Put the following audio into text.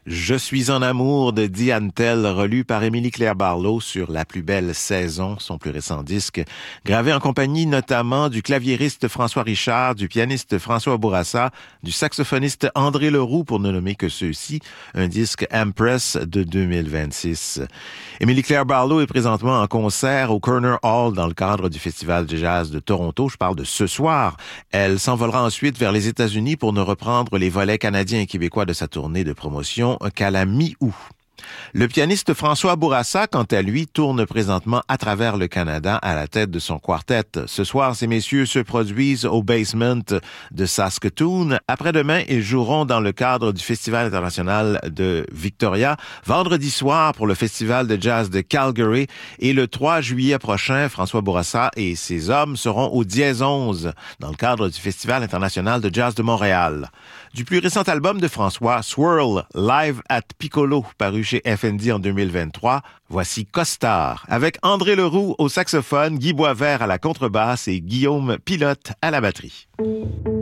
Je suis en amour de Diane Tell, relu par Émilie-Claire Barlow sur La plus belle saison, son plus récent disque, gravé en compagnie notamment du claviériste François Richard, du pianiste François Bourassa, du saxophoniste André Leroux, pour ne nommer que ceux-ci, un disque Empress de 2026. Émilie-Claire Barlow est présentement en concert au Corner Hall dans le cadre du Festival de jazz de Toronto. Je parle de ce soir. Elle s'envolera ensuite vers les États-Unis pour ne reprendre les volets canadiens et québécois de sa tournée de promotion qu'à la mi-août. Le pianiste François Bourassa, quant à lui, tourne présentement à travers le Canada à la tête de son quartet. Ce soir, ces messieurs se produisent au Basement de Saskatoon. Après-demain, ils joueront dans le cadre du Festival international de Victoria. Vendredi soir, pour le Festival de jazz de Calgary. Et le 3 juillet prochain, François Bourassa et ses hommes seront au Dièse 11 dans le cadre du Festival international de jazz de Montréal. Du plus récent album de François, Swirl, Live at Piccolo, paru chez FND en 2023, voici Costard, avec André Leroux au saxophone, Guy Boisvert à la contrebasse et Guillaume Pilote à la batterie.